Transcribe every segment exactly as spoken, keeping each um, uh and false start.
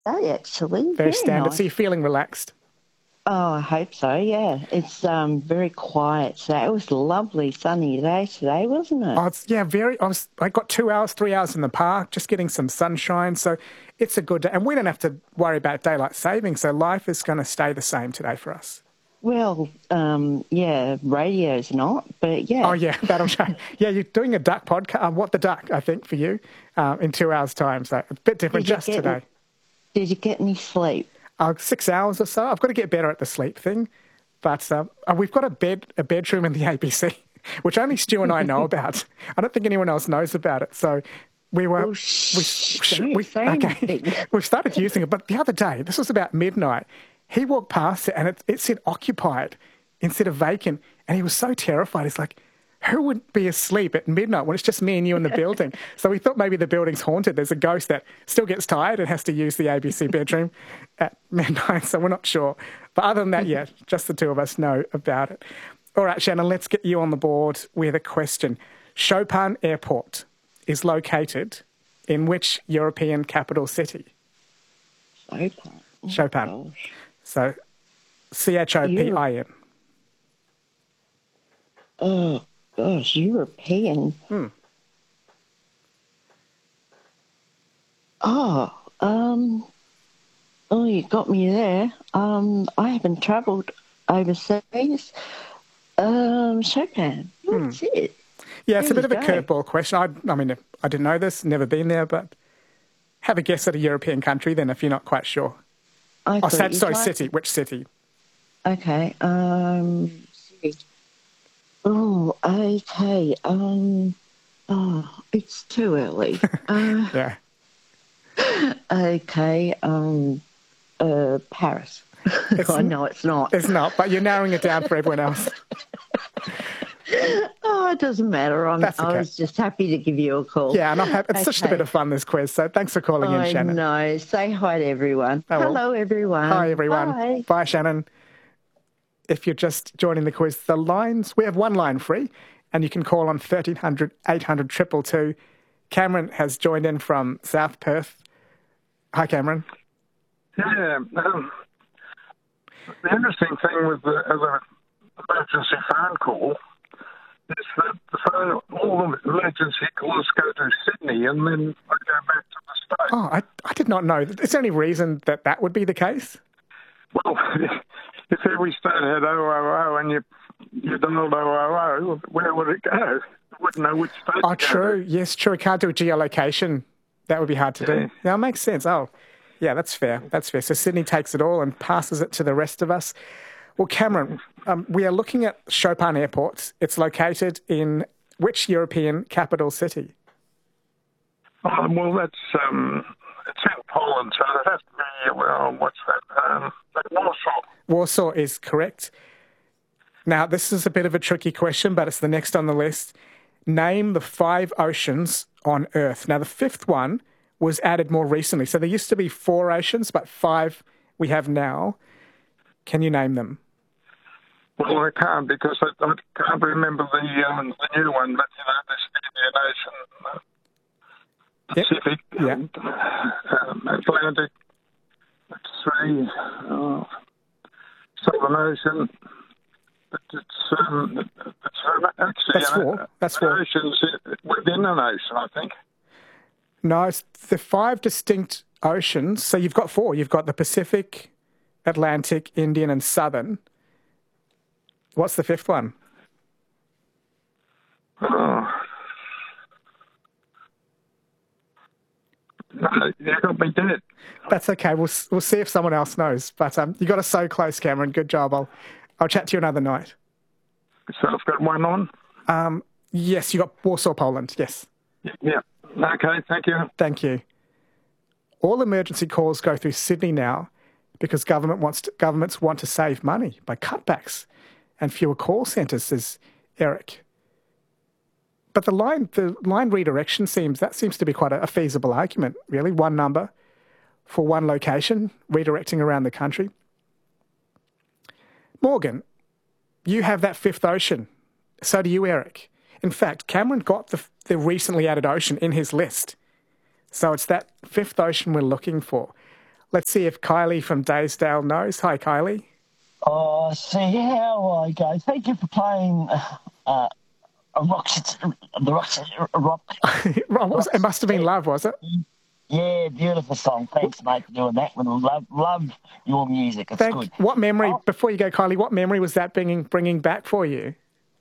day, actually. Very Very standard. So nice. you're feeling relaxed. Oh, I hope so, yeah. It's um very quiet. So it was lovely sunny day today, wasn't it? Oh, it's, yeah, very. I was. I got two hours, three hours in the park, just getting some sunshine. So it's a good day, and we don't have to worry about daylight saving. So life is going to stay the same today for us. Well, um, yeah, radio's not, but Oh yeah. yeah, that'll change. Yeah, you're doing a duck podcast. Um, what the duck? I think for you, um, in two hours' time. So a bit different Did you just get today. did you get any sleep? Uh, six hours or so. I've got to get better at the sleep thing, but um, uh, we've got a bed, a bedroom in the A B C, which only Stu and I know about. I don't think anyone else knows about it. So we were, Well, we, shh, sh- don't we say okay, anything. we've started using it. But the other day, this was about midnight. He walked past it and it, it said occupied instead of vacant, and he was so terrified. He's like, who would be asleep at midnight when it's just me and you in the building? So we thought maybe the building's haunted. There's a ghost that still gets tired and has to use the A B C bedroom at midnight, so we're not sure. But other than that, yeah, just the two of us know about it. All right, Shannon, let's get you on the board with a question. Chopin Airport is located in which European capital city? Chopin. Oh, Chopin. gosh. So C H O P I N. Oh, gosh, European. Hmm. Oh, um, oh, you got me there. Um, I haven't travelled overseas. Um, Chopin. That's it. Yeah, it's There a bit you of a go. curveball question. I, I mean, I didn't know this, never been there, but have a guess at a European country then if you're not quite sure. I Oh, thought sorry, you'd sorry, like city. Which city? Okay. Um. Oh, okay. Um. Oh, it's too early. Uh. Yeah, Okay. Um. Uh. Paris. it's, I know it's not. it's not, but you're narrowing it down for everyone else. Oh, it doesn't matter. I'm. That's I okay. was just happy to give you a call. Yeah, and I'm happy. It's just a Okay. bit of fun, this quiz. So thanks for calling in, I Shannon. know. Say hi to everyone. I will. Hello, everyone. Hi, everyone. Bye. Bye, Shannon. If you're just joining the quiz, the lines, we have one line free, and you can call on thirteen hundred, eight hundred, two two two. Cameron has joined in from South Perth. Hi, Cameron. Yeah. Um, the interesting thing with the, uh, the emergency phone call is that the phone, all the emergency calls go to Sydney and then I go back to the States. Oh, I, I did not know. Is there any reason that that would be the case? Well, if every state had oh oh oh and you, you dialed oh oh oh, where would it go? You wouldn't know which state Oh, to go true. to. Yes, true. We can't do a geolocation. That would be hard to Yeah. do. Yeah, it makes sense. Oh, yeah, that's fair. That's fair. So Sydney takes it all and passes it to the rest of us. Well, Cameron, um, we are looking at Chopin Airport. It's located in which European capital city? Oh, well, that's um, it's in Poland, so it has to be, well, what's that? Um, like Warsaw. Warsaw is correct. Now, this is a bit of a tricky question, but it's the next on the list. Name the five oceans on Earth. Now, the fifth one was added more recently. So there used to be four oceans, but five we have now. Can you name them? Well, I can't because I, I can't remember the um, the new one, but you know, this Indian Ocean, uh, Yep. Pacific, Yeah. and, um, Atlantic, that's three, uh, Southern Ocean. But it's um, it's um, actually That's an, four. That's an four. ocean's within an ocean, I think. No, it's the five distinct oceans. So you've got four. You've got the Pacific, Atlantic, Indian, and Southern. What's the fifth one? Oh. No, you got me dead. That's okay. We'll we'll see if someone else knows. But um, you got us so close, Cameron. Good job. I'll I'll chat to you another night. So I've got one on. Um, yes, you got Warsaw, Poland. Yes. Yeah. Okay. Thank you. Thank you. All emergency calls go through Sydney now because government wants to, governments want to save money by cutbacks and fewer call centres, says Eric. But the line the line redirection seems that seems to be quite a, a feasible argument, really. One number for one location, redirecting around the country. Morgan, you have that fifth ocean. So do you, Eric. In fact, Cameron got the, the recently added ocean in his list. So it's that fifth ocean we're looking for. Let's see if Kylie from Daysdale knows. Hi, Kylie. Oh, see how I go. Thank you for playing uh, a rock, the rock, rock. It must have been Love, was it? Yeah, beautiful song. Thanks, mate, for doing that. We love, love your music. It's Thank, good. What memory, oh, before you go, Kylie, what memory was that bringing, bringing back for you?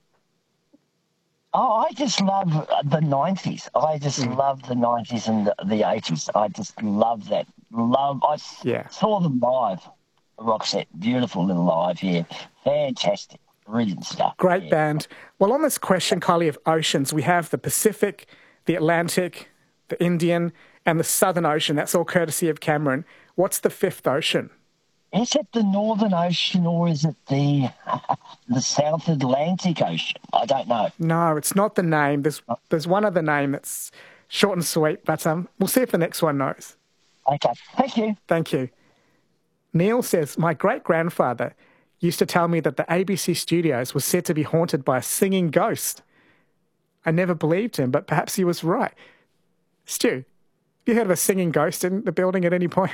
Oh, I just love the nineties. I just mm. love the nineties and the, the eighties. I just love that. Love. I yeah. saw them live. Roxette, beautiful little live here. Fantastic. Brilliant stuff. Great yeah. band. Well, on this question, Kylie, of oceans, we have the Pacific, the Atlantic, the Indian, and the Southern Ocean. That's all courtesy of Cameron. What's the fifth ocean? Is it the Northern Ocean or is it the the South Atlantic Ocean? I don't know. No, it's not the name. There's there's one other name that's short and sweet, but um, we'll see if the next one knows. Okay. Thank you. Thank you. Neil says, my great-grandfather used to tell me that the A B C studios was said to be haunted by a singing ghost. I never believed him, but perhaps he was right. Stu, have you heard of a singing ghost in the building at any point?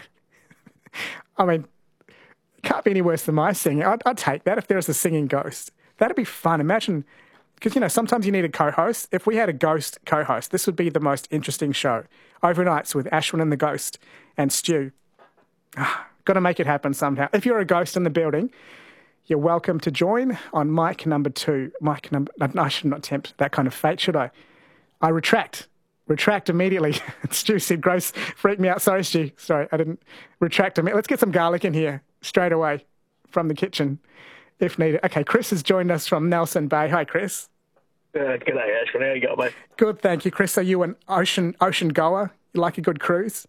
I mean, it can't be any worse than my singing. I'd, I'd take that if there was a singing ghost. That'd be fun. Imagine, because, you know, sometimes you need a co-host. If we had a ghost co-host, this would be the most interesting show. Overnights with Ashwin and the Ghost and Stu. Ah, got to make it happen somehow. If you're a ghost in the building, you're welcome to join on mic number two. Mic number... No, I should not tempt that kind of fate, should I? I retract. Retract immediately. Stu said, gross, freaked me out. Sorry, Stu. Sorry, I didn't retract immediately. Let's get some garlic in here straight away from the kitchen if needed. Okay, Chris has joined us from Nelson Bay. Hi, Chris. Uh, g'day, Ashwin. How you going, mate? Good, thank you, Chris. Are you an ocean ocean goer? You like a good cruise?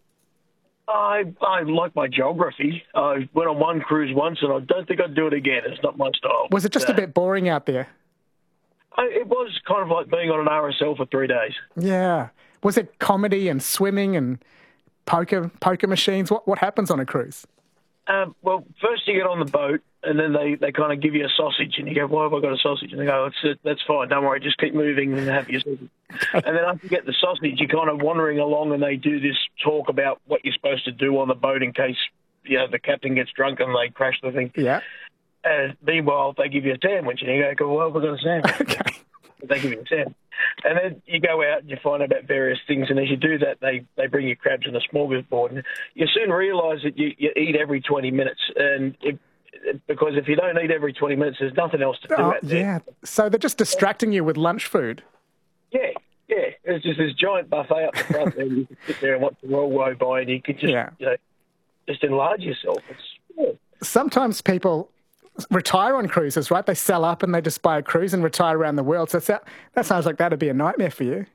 I I like my geography. I went on one cruise once, and I don't think I'd do it again. It's not my style. Was it just uh, a bit boring out there? I, it was kind of like being on an R S L for three days. Yeah. Was it comedy and swimming and poker poker machines? What what happens on a cruise? Um, well, first you get on the boat, and then they, they kind of give you a sausage, and you go, why have I got a sausage? And they go, it's, that's fine, don't worry, just keep moving and have your sausage. And then after you get the sausage, you're kind of wandering along, and they do this talk about what you're supposed to do on the boat in case, you know, the captain gets drunk and they crash the thing. Yeah. And meanwhile, they give you a sandwich, and you go, well, we've got a sandwich. Okay. They give you a sandwich. And then you go out and you find out about various things, and as you do that, they, they bring you crabs and a smorgasbord. And you soon realise that you, you eat every twenty minutes, and it, because if you don't eat every twenty minutes, there's nothing else to do Oh, out there. yeah. So they're just distracting you with lunch food? Yeah, yeah. It's just this giant buffet up the front there, and you can sit there and watch the world go by, and you can just, yeah. you know, just enlarge yourself. It's, yeah. Sometimes people retire on cruises, right? They sell up and they just buy a cruise and retire around the world. So that, that sounds like that'd be a nightmare for you.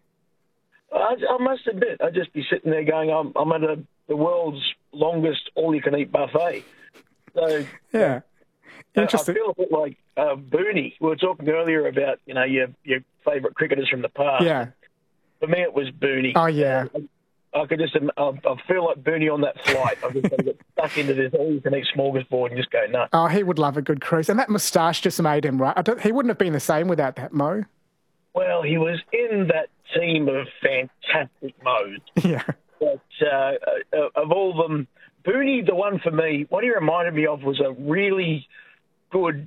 I, I must admit, I'd just be sitting there going, I'm, I'm at a, the world's longest all-you-can-eat buffet. So yeah, interesting. I feel a bit like uh, Booney. We were talking earlier about, you know, your your favourite cricketers from the past. Yeah. For me, it was Booney. Oh, yeah. I, I could just, I, I feel like Booney on that flight. I just get stuck into this all-you-can-eat smorgasbord and just go nuts. Oh, he would love a good cruise. And that moustache just made him, right? I don't, he wouldn't have been the same without that, Mo. Well, he was in that team of fantastic Mo's. Yeah. But uh, uh, of all of them, Booney, the one for me, what he reminded me of was a really good,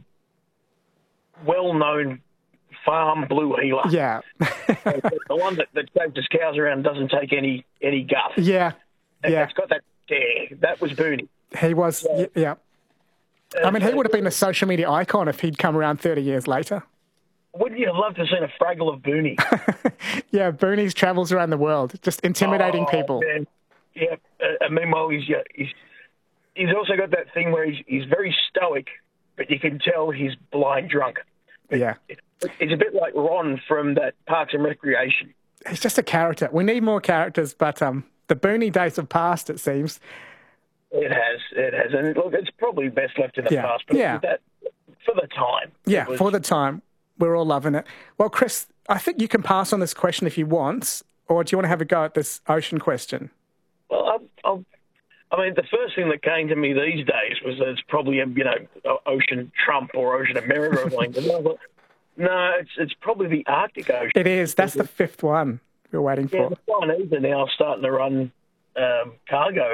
well-known farm blue heeler. Yeah. The one that, that chases cows around and doesn't take any, any guff. Yeah. And yeah. It's got that dare. That was Booney. He was, yeah. yeah. I mean, he would have been a social media icon if he'd come around thirty years later. Wouldn't you have loved to have seen a Fraggle of Booney? Yeah, Booney's travels around the world, just intimidating oh, people. Man. Yeah, uh, and meanwhile, he's, yeah, he's he's also got that thing where he's, he's very stoic, but you can tell he's blind drunk. Yeah. It, it, it's a bit like Ron from that Parks and Recreation. He's just a character. We need more characters, but um, the Booney days have passed, it seems. It has, it has. And look, it's probably best left in the yeah. past, but yeah. that, for the time. Yeah, was, for the time. We're all loving it. Well, Chris, I think you can pass on this question if you want, or do you want to have a go at this ocean question? Well, I'll, I'll, I mean, the first thing that came to me these days was that it's probably a, you know, Ocean Trump or Ocean America or something. No, no, it's it's probably the Arctic Ocean. It is. That's the fifth one we're waiting yeah, for. The Chinese are now starting to run um, cargo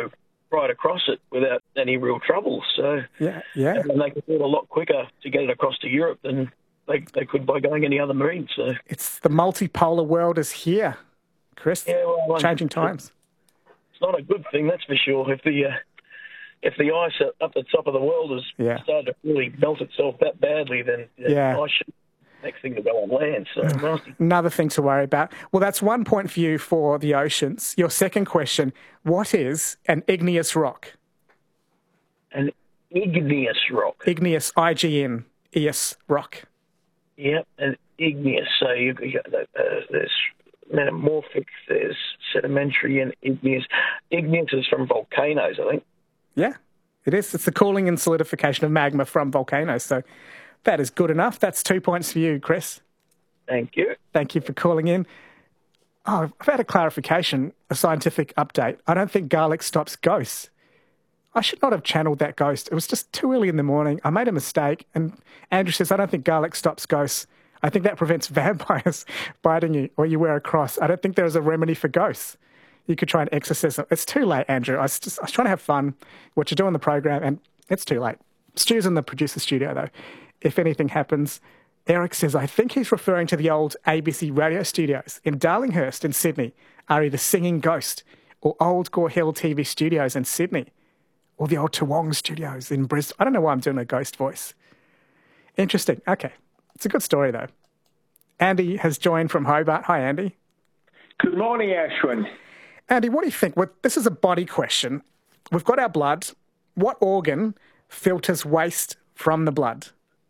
right across it without any real trouble. So Yeah, yeah. and they could do it a lot quicker to get it across to Europe than they, they could by going any other marine. So It's the multipolar world is here, Chris. yeah, well, Changing times. It's not a good thing, that's for sure. If the uh, if the ice up the top of the world has Yeah. started to really melt itself that badly, then Yeah. the ice should next thing to go on land. So nasty. Another thing to worry about. Well, that's one point for you for the oceans. Your second question, what is an igneous rock? An igneous rock. Igneous, I G N E S rock. Yep, an igneous. So you, you got, uh, there's metamorphic, there's sedimentary, and igneous. Igneous is from volcanoes, I think. Yeah, it is. It's the cooling and solidification of magma from volcanoes. So that is good enough. That's two points for you, Chris. Thank you. Thank you for calling in. Oh, I've had a clarification, a scientific update. I don't think garlic stops ghosts. I should not have channeled that ghost. It was just too early in the morning. I made a mistake. And Andrew says, I don't think garlic stops ghosts. I think that prevents vampires biting you or you wear a cross. I don't think there is a remedy for ghosts. You could try and exorcism. It's too late, Andrew. I was, just, I was trying to have fun, what you're doing the program, and it's too late. Stu's in the producer studio, though. If anything happens, Eric says, I think he's referring to the old A B C radio studios in Darlinghurst in Sydney are either Singing Ghost or Old Gore Hill T V studios in Sydney or the old Toowong studios in Brisbane. I don't know why I'm doing a ghost voice. Interesting. Okay. It's a good story, though. Andy has joined from Hobart. Hi, Andy. Good morning, Ashwin. Andy, what do you think? Well, this is a body question. We've got our blood. What organ filters waste from the blood?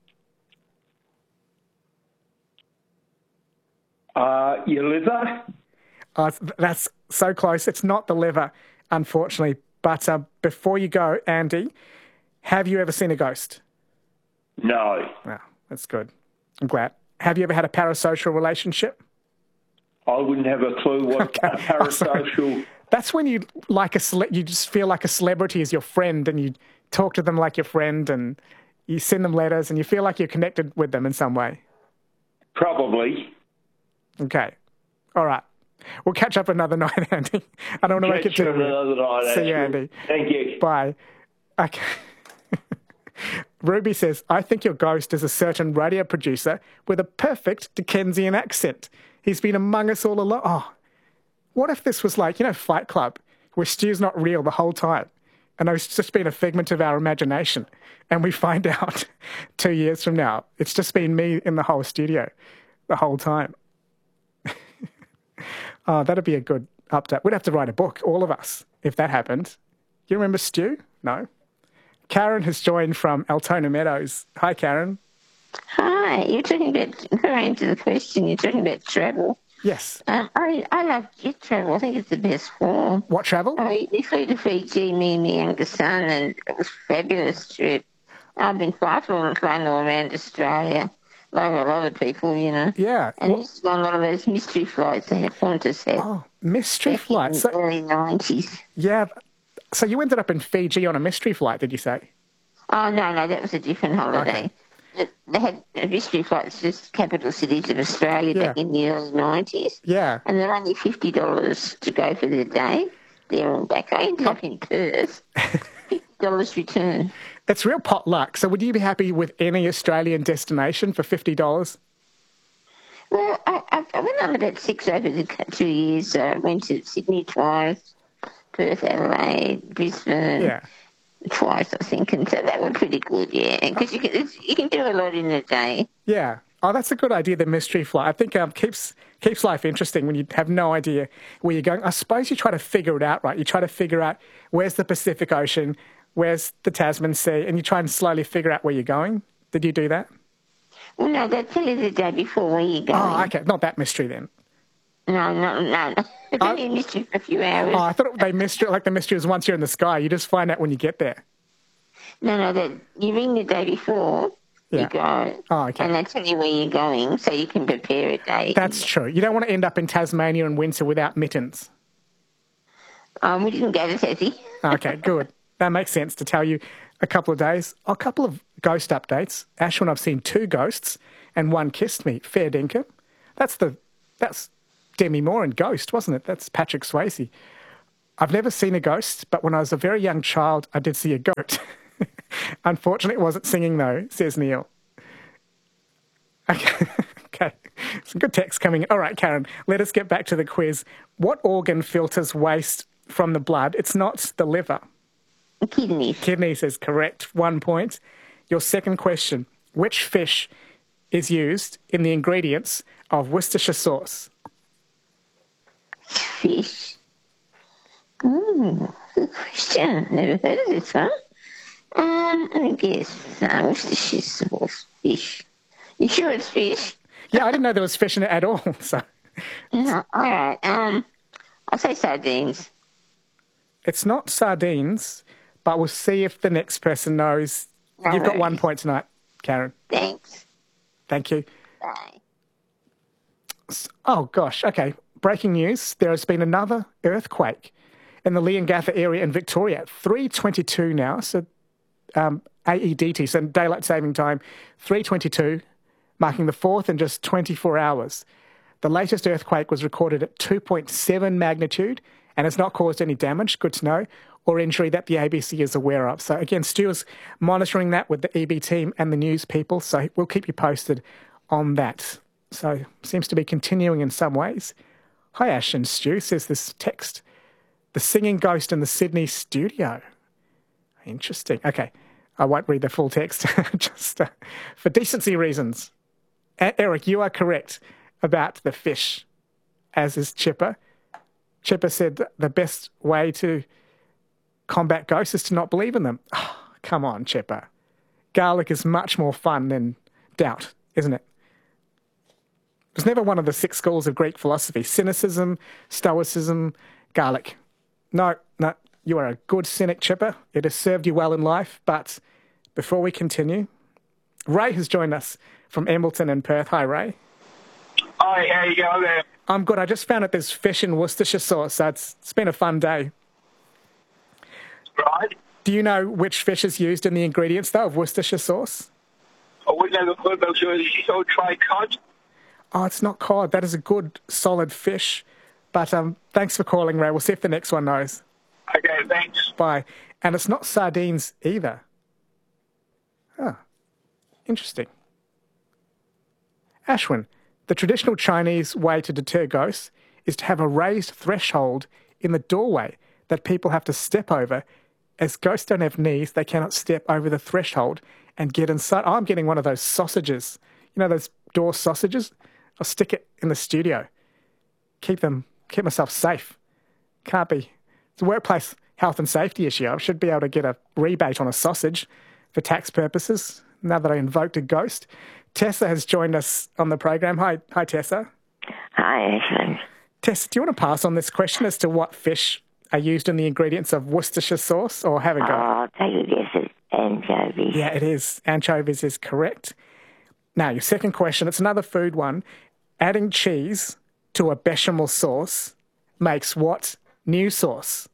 Uh, your liver? Uh, that's so close. It's not the liver, unfortunately. But uh, before you go, Andy, have you ever seen a ghost? No. Wow, that's good. I'm glad. Have you ever had a parasocial relationship? I wouldn't have a clue what Okay. a parasocial... That's when you like a cele- you just feel like a celebrity is your friend and you talk to them like your friend and you send them letters and you feel like you're connected with them in some way. Probably. Okay. All right. We'll catch up another night, Andy. I don't want to make it Catch you too another night, See you, Ashwin. Andy. Thank you. Bye. Okay. Ruby says, I think your ghost is a certain radio producer with a perfect Dickensian accent. He's been among us all along. Oh, what if this was like, you know, Fight Club, where Stu's not real the whole time, and it's just been a figment of our imagination, and we find out two years from now, it's just been me in the whole studio the whole time. Oh, that'd be a good update. We'd have to write a book, all of us, if that happened. You remember Stu? No? Karen has joined from Altona Meadows. Hi, Karen. Hi, you're talking about, going to the question, you're talking about travel. Yes. Uh, I, I love jet travel. I think it's the best form. What travel? I, we flew to Fiji, me and my younger son, and it was a fabulous trip. I've been flying all, flying all around Australia, like a lot of people, you know. Yeah. And Well- this is on a lot of those mystery flights they have Qantas had. Oh, mystery back flight. In So, the early nineties. yeah. So you ended up in Fiji on a mystery flight, did you say? Oh, no, no, that was a different holiday. They- They had mystery flights to capital cities of Australia Yeah. back in the early nineties. Yeah. And they're only fifty dollars to go for the day. There and back. I ended up in Perth. fifty dollars return. It's real pot luck. So would you be happy with any Australian destination for fifty dollars? Well, I, I, I went on about six over the two years. I uh, went to Sydney twice, Perth, Adelaide, Brisbane Yeah. twice, I think. And so they were pretty good, yeah. Because you can, it's, you can do a lot in a day. Yeah. Oh, that's a good idea, the mystery flight. I think um, keeps keeps life interesting when you have no idea where you're going. I suppose you try to figure it out, right? You try to figure out where's the Pacific Ocean, where's the Tasman Sea, and you try and slowly figure out where you're going. Did you do that? Well, no, they tell you the day before where you're going. Oh, okay. Not that mystery then. No, no, no. no. It's only a mystery for a few hours. Oh, I thought they mystery, like the mystery was once you're in the sky. You just find out when you get there. No, no, that you ring the day before Yeah. you go. Oh, okay. And they tell you where you're going so you can prepare a day. That's true. You don't want to end up in Tasmania in winter without mittens. Um, we didn't go to Tassie. Okay, good. That makes sense to tell you a couple of days. A couple of ghost updates. Ashwin, I've seen two ghosts and one kissed me. Fair dinkum. That's the that's Demi Moore in Ghost, wasn't it? That's Patrick Swayze. I've never seen a ghost, but when I was a very young child, I did see a goat. Unfortunately, it wasn't singing, though, says Neil. Okay. Okay. Some good text coming in. All right, Karen, let us get back to the quiz. What organ filters waste from the blood? It's not the liver. Kidneys. Kidneys is correct. One point. Your second question. Which fish is used in the ingredients of Worcestershire sauce? Fish. Mm, good question. Never heard of this one. Um, let me guess. Uh, Worcestershire sauce. Fish. You sure it's fish? Yeah, I didn't know there was fish in it at all. So No, all right. Um, I'll say sardines. it's not sardines, but we'll see if the next person knows. No You've got worries. one point tonight, Karen. Thanks. Thank you. Bye. Oh, gosh. Okay. Breaking news. There has been another earthquake in the Leongatha area in Victoria. three twenty-two now. So um, A E D T, so daylight saving time, three twenty-two, marking the fourth in just twenty-four hours. The latest earthquake was recorded at two point seven magnitude and has not caused any damage, good to know, or injury that the A B C is aware of. So again, Stu's monitoring that with the E B team and the news people, so we'll keep you posted on that. So seems to be continuing in some ways. Hi, Ash and Stu, says this text. The singing ghost in the Sydney studio. Interesting. Okay, I won't read the full text, just uh, for decency reasons. E- Eric, you are correct about the fish, as is Chipper. Chipper said that the best way to combat ghosts is to not believe in them. Oh, come on, Chipper. Garlic is much more fun than doubt, isn't it? It was never one of the six schools of Greek philosophy. Cynicism, Stoicism, garlic. No, no, you are a good cynic, Chipper. It has served you well in life. But before we continue, Ray has joined us from Embleton and Perth. Hi, Ray. Hi, how you going there? I'm good. I just found out there's fish in Worcestershire sauce, so it's, it's been a fun day. Right. Do you know which fish is used in the ingredients, though, of Worcestershire sauce? I wouldn't have a clue about sure this is all tray cod. Oh, it's not cod. That is a good, solid fish. But um, thanks for calling, Ray. We'll see if the next one knows. Okay, thanks. Bye. And it's not sardines either. Huh. Interesting. Ashwin, the traditional Chinese way to deter ghosts is to have a raised threshold in the doorway that people have to step over. As ghosts don't have knees, they cannot step over the threshold and get inside. Oh, I'm getting one of those sausages. You know those door sausages? I'll stick it in the studio. Keep them, keep myself safe. Can't be. It's a workplace health and safety issue. I should be able to get a rebate on a sausage for tax purposes now that I invoked a ghost. Tessa has joined us on the program. Hi, hi Tessa. Hi, Ashwin. Tessa, do you want to pass on this question as to what fish are used in the ingredients of Worcestershire sauce, or have a go? Oh, take a guess at anchovies. Yeah, it is. Anchovies is correct. Now, your second question, it's another food one. Adding cheese to a bechamel sauce makes what new sauce?